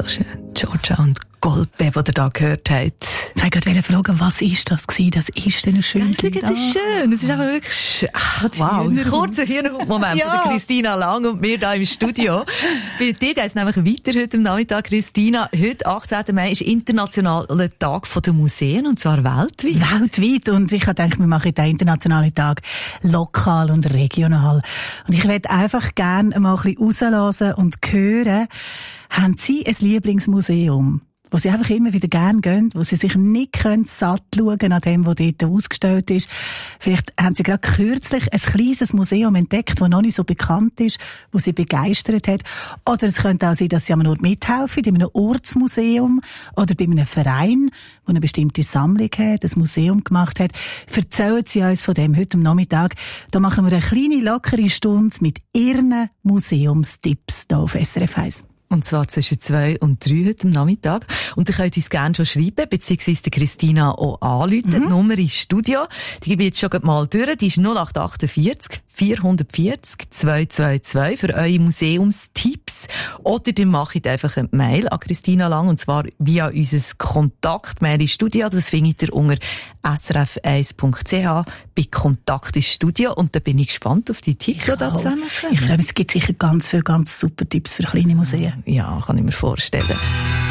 So schön. Georgia und Goldbeb, die ihr da gehört habt. Ich wollte gerade fragen, was ist das gewesen? Das ist ein schönes Lied. Es ist schön. Es ist einfach wirklich schön. Wow. Ein kurzer Hühnerhut-Moment von der Christina Lang und mir hier im Studio. Bei dir geht es nämlich weiter heute am Nachmittag, Christina. Heute, 18. Mai, ist internationaler Tag der Museen, und zwar weltweit. Weltweit. Und ich habe gedacht, wir machen den internationalen Tag lokal und regional. Und ich möchte einfach gerne mal ein bisschen rauslassen und hören, haben Sie ein Lieblingsmuseum, wo Sie einfach immer wieder gerne gehen, wo Sie sich nicht satt schauen an dem, was dort ausgestellt ist? Vielleicht haben Sie gerade kürzlich ein kleines Museum entdeckt, das noch nicht so bekannt ist, wo Sie begeistert hat. Oder es könnte auch sein, dass Sie am Ort mithelfen, in einem Ortsmuseum oder bei einem Verein, der eine bestimmte Sammlung hat, ein Museum gemacht hat. Erzählen Sie uns von dem heute am Nachmittag. Da machen wir eine kleine, lockere Stunde mit Ihren Museumstipps hier auf SRF 1. Und zwar zwischen 2 und 3 heute am Nachmittag. Und ihr könnt uns gerne schon schreiben, beziehungsweise Christina auch anrufen. Die Nummer ins Studio, die gebe ich jetzt schon mal durch. Die ist 0848 440 222 für eure Museumstipps. Oder ihr macht einfach eine Mail an Christina Lang, und zwar via unser Kontakt-Mail ins Studio. Das findet ihr unter srf1.ch bei Kontakt ins Studio. Und da bin ich gespannt auf die Tipps, die da zusammenkommen. Ich glaube, es gibt sicher ganz viele ganz super Tipps für kleine Museen. Ja, kann ich mir vorstellen.